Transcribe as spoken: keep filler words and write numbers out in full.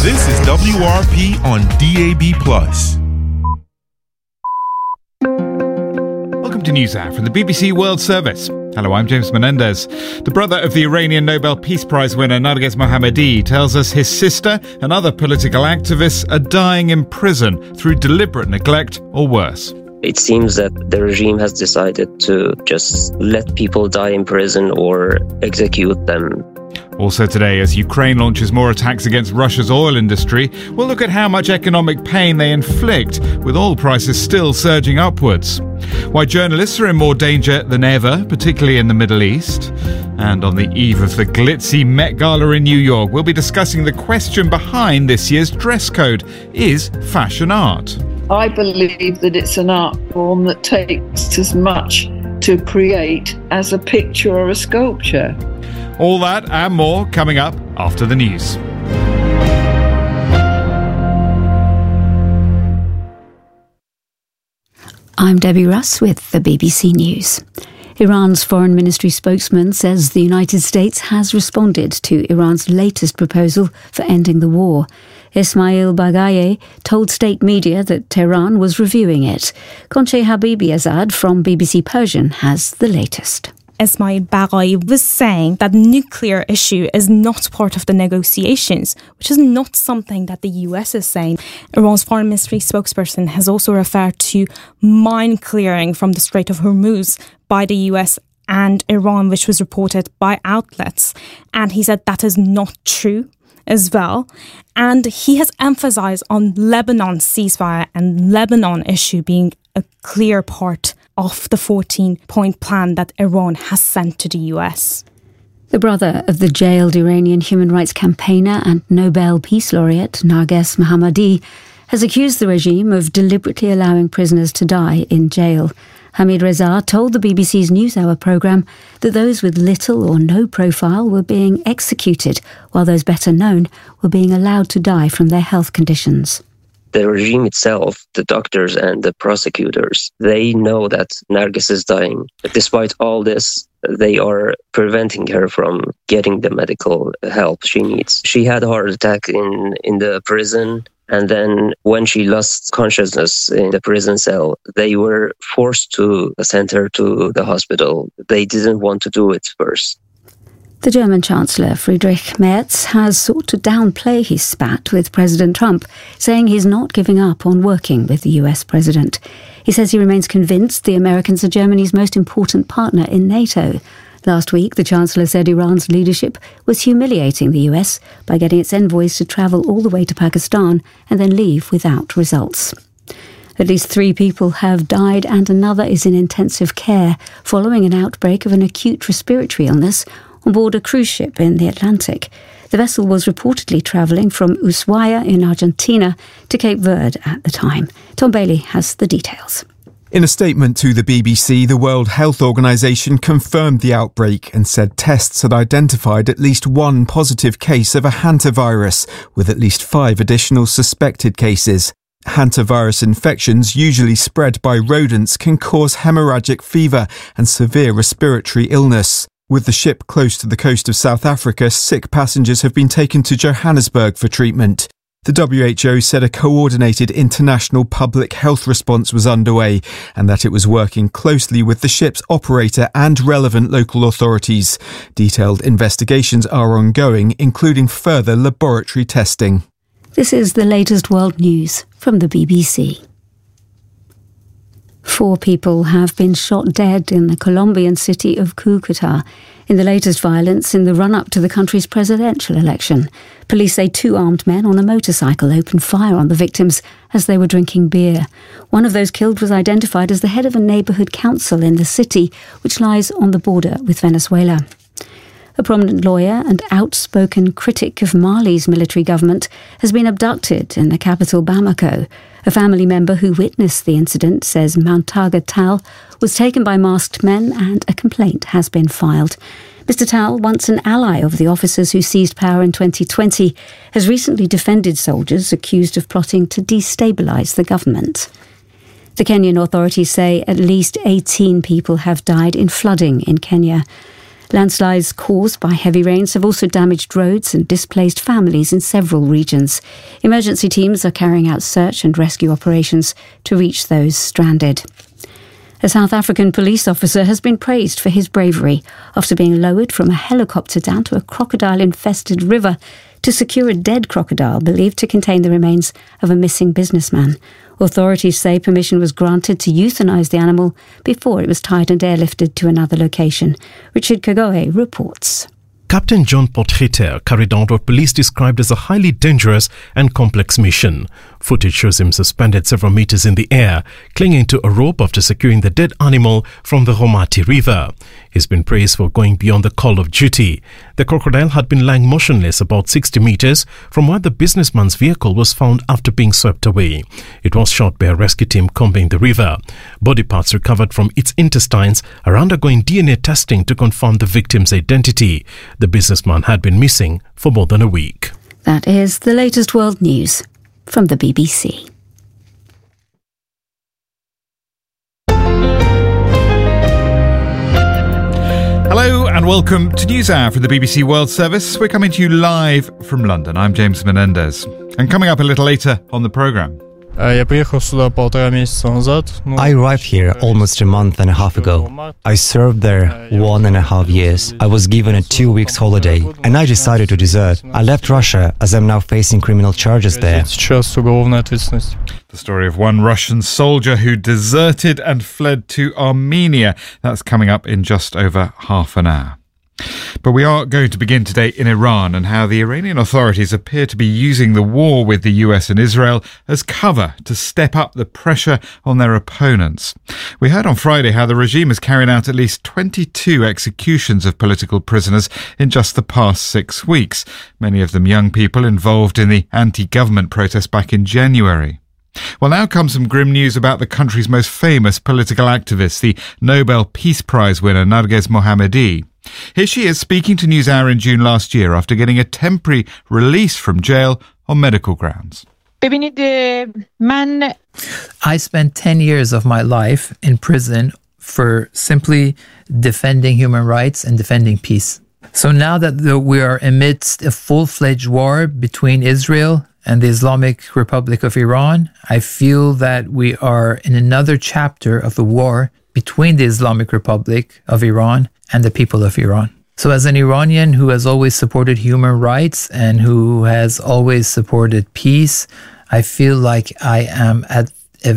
This is W R P on D A B plus. Welcome to NewsHour from the B B C World Service. Hello, I'm James Menendez. The brother of the Iranian Nobel Peace Prize winner Narges Mohammadi tells us his sister and other political activists are dying in prison through deliberate neglect or worse. It seems that the regime has decided to just let people die in prison or execute them. Also today, as Ukraine launches more attacks against Russia's oil industry, we'll look at how much economic pain they inflict, with oil prices still surging upwards. Why journalists are in more danger than ever, particularly in the Middle East. And on the eve of the glitzy Met Gala in New York, we'll be discussing the question behind this year's dress code. Is fashion art? I believe that it's an art form that takes as much to create as a picture or a sculpture. All that and more coming up after the news. I'm Debbie Russ with the B B C News. Iran's Foreign Ministry spokesman says the United States has responded to Iran's latest proposal for ending the war. Ismail Baghaei told state media that Tehran was reviewing it. Conche Habibi-Azad from B B C Persian has the latest. Ismail Baghaei was saying that the nuclear issue is not part of the negotiations, which is not something that the U S is saying. Iran's foreign ministry spokesperson has also referred to mine clearing from the Strait of Hormuz by the U S and Iran, which was reported by outlets. And he said that is not true as well. And he has emphasized on Lebanon's ceasefire and Lebanon issue being a clear part of the fourteen-point plan that Iran has sent to the U S. The brother of the jailed Iranian human rights campaigner and Nobel Peace Laureate Narges Mohammadi has accused the regime of deliberately allowing prisoners to die in jail. Hamid Reza told the B B C's NewsHour programme that those with little or no profile were being executed, while those better known were being allowed to die from their health conditions. The regime itself, the doctors and the prosecutors, they know that Narges is dying. But despite all this, they are preventing her from getting the medical help she needs. She had a heart attack in, in the prison. And then when she lost consciousness in the prison cell, they were forced to send her to the hospital. They didn't want to do it first. The German Chancellor Friedrich Merz has sought to downplay his spat with President Trump, saying he's not giving up on working with the U S president. He says he remains convinced the Americans are Germany's most important partner in NATO. Last week, the Chancellor said Iran's leadership was humiliating the U S by getting its envoys to travel all the way to Pakistan and then leave without results. At least three people have died and another is in intensive care following an outbreak of an acute respiratory illness on board a cruise ship in the Atlantic. The vessel was reportedly travelling from Ushuaia in Argentina to Cape Verde at the time. Tom Bailey has the details. In a statement to the B B C, the World Health Organization confirmed the outbreak and said tests had identified at least one positive case of a hantavirus, with at least five additional suspected cases. Hantavirus infections, usually spread by rodents, can cause hemorrhagic fever and severe respiratory illness. With the ship close to the coast of South Africa, sick passengers have been taken to Johannesburg for treatment. The W H O said a coordinated international public health response was underway and that it was working closely with the ship's operator and relevant local authorities. Detailed investigations are ongoing, including further laboratory testing. This is the latest world news from the B B C. Four people have been shot dead in the Colombian city of Cúcuta in the latest violence in the run-up to the country's presidential election. Police say two armed men on a motorcycle opened fire on the victims as they were drinking beer. One of those killed was identified as the head of a neighbourhood council in the city, which lies on the border with Venezuela. A prominent lawyer and outspoken critic of Mali's military government has been abducted in the capital Bamako. A family member who witnessed the incident says Mountaga Tall was taken by masked men and a complaint has been filed. Mister Tall, once an ally of the officers who seized power in twenty twenty, has recently defended soldiers accused of plotting to destabilise the government. The Kenyan authorities say at least eighteen people have died in flooding in Kenya. Landslides caused by heavy rains have also damaged roads and displaced families in several regions. Emergency teams are carrying out search and rescue operations to reach those stranded. A South African police officer has been praised for his bravery after being lowered from a helicopter down to a crocodile-infested river to secure a dead crocodile believed to contain the remains of a missing businessman. Authorities say permission was granted to euthanize the animal before it was tied and airlifted to another location. Richard Kagoe reports. Captain John Potgieter carried out what police described as a highly dangerous and complex mission. Footage shows him suspended several meters in the air, clinging to a rope after securing the dead animal from the Romati River. He's been praised for going beyond the call of duty. The crocodile had been lying motionless about sixty meters from where the businessman's vehicle was found after being swept away. It was shot by a rescue team combing the river. Body parts recovered from its intestines are undergoing D N A testing to confirm the victim's identity. The businessman had been missing for more than a week. That is the latest world news from the B B C. Hello and welcome to NewsHour from the B B C World Service. We're coming to you live from London. I'm James Menendez. And coming up a little later on the programme. I arrived here almost a month and a half ago. I served there one and a half years. I was given a two weeks holiday and I decided to desert. I left Russia as I'm now facing criminal charges there. The story of one Russian soldier who deserted and fled to Armenia. That's coming up in just over half an hour. But we are going to begin today in Iran and how the Iranian authorities appear to be using the war with the U S and Israel as cover to step up the pressure on their opponents. We heard on Friday how the regime has carried out at least twenty-two executions of political prisoners in just the past six weeks, many of them young people involved in the anti-government protest back in January. Well, now comes some grim news about the country's most famous political activist, the Nobel Peace Prize winner Narges Mohammadi. Here she is speaking to NewsHour in June last year after getting a temporary release from jail on medical grounds. I spent ten years of my life in prison for simply defending human rights and defending peace. So now that the, we are amidst a full-fledged war between Israel and the Islamic Republic of Iran, I feel that we are in another chapter of the war between the Islamic Republic of Iran and the people of Iran. So as an Iranian who has always supported human rights and who has always supported peace, I feel like I am at